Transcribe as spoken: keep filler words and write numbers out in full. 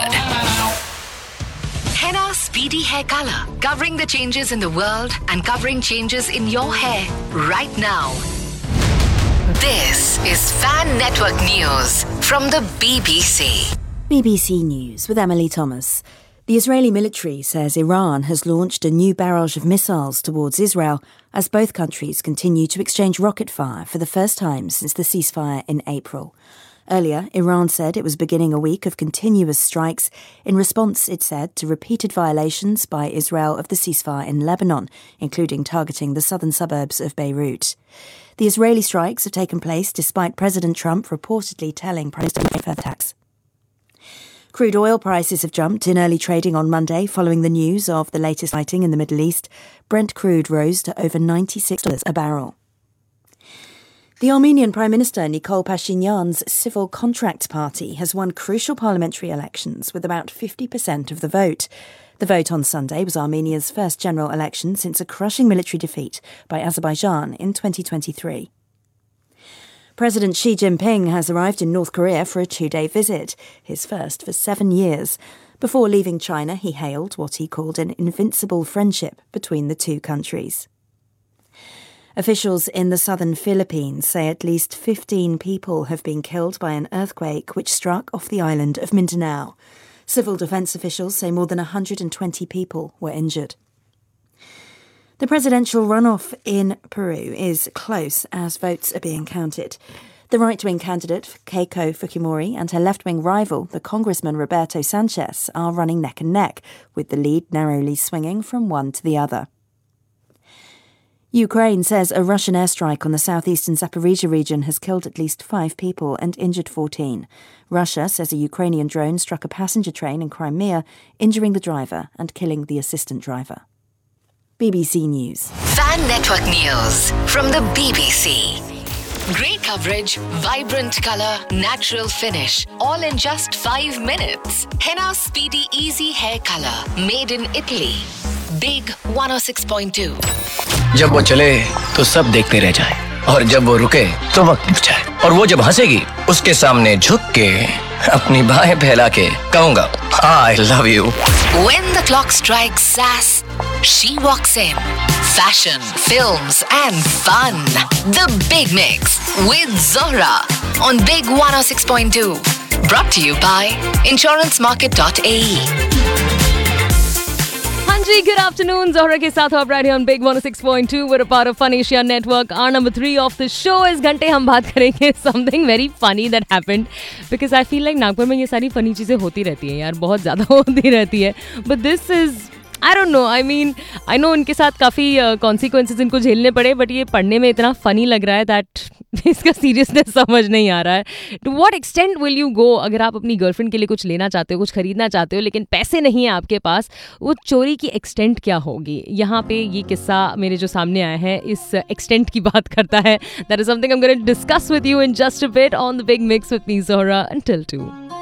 Henna Speedy Hair Color, covering the changes in the world and covering changes in your hair right now. This is Fan Network News from the B B C. B B C News with Emily Thomas. The Israeli military says Iran has launched a new barrage of missiles towards Israel as both countries continue to exchange rocket fire for the first time since the ceasefire in April. Earlier, Iran said it was beginning a week of continuous strikes in response, it said, to repeated violations by Israel of the ceasefire in Lebanon, including targeting the southern suburbs of Beirut. The Israeli strikes have taken place despite President Trump reportedly telling Prime Minister no further attacks. Crude oil prices have jumped in early trading on Monday following the news of the latest fighting in the Middle East. Brent crude rose to over ninety-six dollars a barrel. The Armenian Prime Minister Nikol Pashinyan's Civil Contracts Party has won crucial parliamentary elections with about fifty percent of the vote. The vote on Sunday was Armenia's first general election since a crushing military defeat by Azerbaijan in twenty twenty-three. President Xi Jinping has arrived in North Korea for a two-day visit, his first for seven years. Before leaving China, he hailed what he called an invincible friendship between the two countries. Officials in the southern Philippines say at least fifteen people have been killed by an earthquake which struck off the island of Mindanao. Civil defence officials say more than one hundred twenty people were injured. The presidential runoff in Peru is close as votes are being counted. The right-wing candidate, Keiko Fujimori, and her left-wing rival, the Congressman Roberto Sanchez, are running neck and neck, with the lead narrowly swinging from one to the other. Ukraine says a Russian airstrike on the southeastern Zaporizhzhia region has killed at least five people and injured fourteen. Russia says a Ukrainian drone struck a passenger train in Crimea, injuring the driver and killing the assistant driver. B B C News. Fan Network News from the B B C. Great coverage, vibrant colour, natural finish, all in just five minutes. Henna Speedy Easy Hair Color, made in Italy. Big one oh six point two. जब वो चले तो सब देखते रह जाएं, और जब वो रुके तो वक्त रुक जाए, और वो जब हंसेगी उसके सामने झुक के अपनी बाहें फैला के कहूँगा I love you. When the clock strikes sass, she walks in. Fashion, films and fun. The Big Mix with Zohra on Big one oh six point two. Brought to you by insurance market dot a e. Ji, good afternoon. Zohra ke saath aap right here on Big one oh six point two. We're a part of Fun Asia Network. Our number three of the show. इस घंटे हम बात करेंगे something very funny that happened because I feel like Nagpur में ये सारी funny चीजें होती रहती हैं यार, बहुत ज़्यादा होती रहती है. But this is I don't know. I mean, I know उनके साथ काफ़ी consequences इनको झेलने पड़े, but ये पढ़ने में इतना funny लग रहा है that इसका seriousness समझ नहीं आ रहा है. To what extent will you go अगर आप अपनी गर्लफ्रेंड के लिए कुछ लेना चाहते हो, कुछ खरीदना चाहते हो, लेकिन पैसे नहीं है आपके पास, वो चोरी की एक्सटेंट क्या होगी? यहाँ पे ये किस्सा मेरे जो सामने आया है इस एक्सटेंट की बात करता है. That is something I'm going to discuss with you in just a bit on the Big Mix with me, Zohra, until two.